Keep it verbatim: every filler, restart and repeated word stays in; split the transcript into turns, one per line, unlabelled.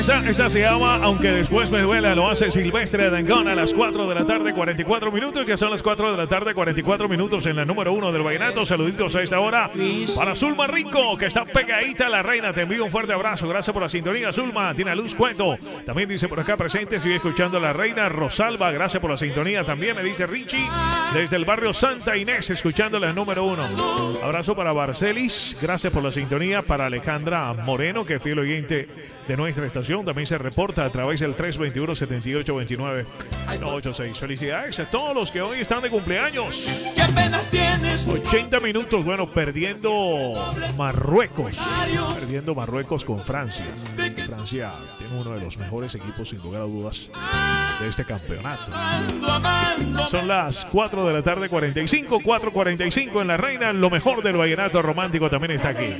Esa, esa se llama Aunque Después Me Duela, lo hace Silvestre Dangond a las cuatro de la tarde, cuarenta y cuatro minutos. Ya son las cuatro de la tarde, cuarenta y cuatro minutos en la número uno del vallenato. Saluditos a esta hora para Zulma Rico, que está pegadita a la reina. Te envío un fuerte abrazo. Gracias por la sintonía, Zulma. Tiene Luz Cueto. También dice por acá presente, sigue escuchando a la reina. Rosalba, gracias por la sintonía. También me dice Richie, desde el barrio Santa Inés, escuchando la número uno. Abrazo para Barcelis, gracias por la sintonía. Para Alejandra Moreno, que es fiel oyente de nuestra estación. También se reporta a través del tres dos uno, siete ocho dos nueve ocho seis. Felicidades a todos los que hoy están de cumpleaños. ochenta minutos, bueno, perdiendo Marruecos. Perdiendo Marruecos con Francia. Francia tiene uno de los mejores equipos, sin lugar a dudas, de este campeonato. Son las cuatro de la tarde, cuarenta y cinco, cuatro cuarenta y cinco en La Reina. Lo mejor del vallenato romántico también está aquí.